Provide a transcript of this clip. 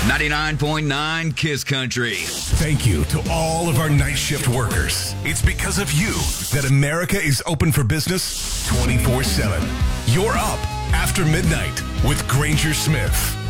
99.9 Kiss Country. Thank you to all of our night shift workers. It's because of you that America is open for business 24/7. You're up after midnight with Granger Smith.